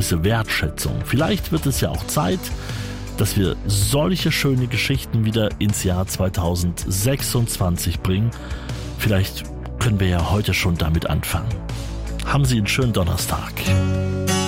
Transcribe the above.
diese Wertschätzung. Vielleicht wird es ja auch Zeit, dass wir solche schöne Geschichten wieder ins Jahr 2026 bringen. Vielleicht können wir ja heute schon damit anfangen. Haben Sie einen schönen Donnerstag.